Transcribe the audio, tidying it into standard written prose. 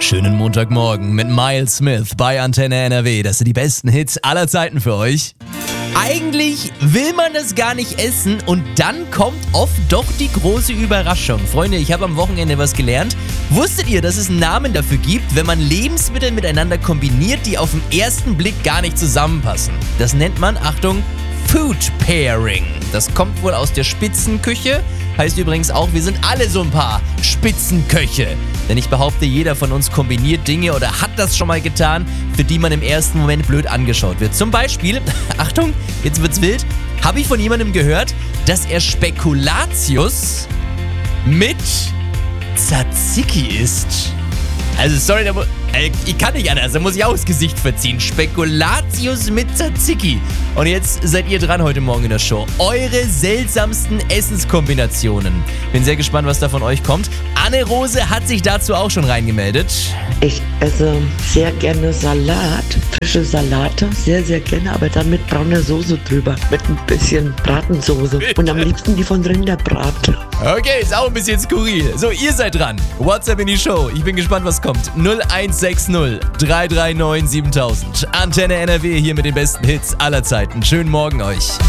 Schönen Montagmorgen mit Miles Smith bei Antenne NRW. Das sind die besten Hits aller Zeiten für euch. Eigentlich will man das gar nicht essen und dann kommt oft doch die große Überraschung. Freunde, ich habe am Wochenende was gelernt. Wusstet ihr, dass es einen Namen dafür gibt, wenn man Lebensmittel miteinander kombiniert, die auf den ersten Blick gar nicht zusammenpassen? Das nennt man, Achtung, Food Pairing. Das kommt wohl aus der Spitzenküche. Heißt übrigens auch, wir sind alle so ein paar Spitzenköche. Denn ich behaupte, jeder von uns kombiniert Dinge oder hat das schon mal getan, für die man im ersten Moment blöd angeschaut wird. Zum Beispiel, Achtung, jetzt wird's wild, habe ich von jemandem gehört, dass er Spekulatius mit Tzatziki isst. Also sorry, ich kann nicht anders, da muss ich auch das Gesicht verziehen. Spekulatius mit Tzatziki. Und jetzt seid ihr dran heute Morgen in der Show. Eure seltsamsten Essenskombinationen. Bin sehr gespannt, was da von euch kommt. Anne-Rose hat sich dazu auch schon reingemeldet. Ich esse sehr gerne Salat, frische Salate, sehr, sehr gerne, aber dann mit brauner Soße drüber, mit ein bisschen Bratensoße und am liebsten die von Rinderbraten. Okay, ist auch ein bisschen skurril. So, ihr seid dran. WhatsApp in die Show. Ich bin gespannt, was kommt. 0160 339 7000. Antenne NRW hier mit den besten Hits aller Zeiten. Schönen Morgen euch.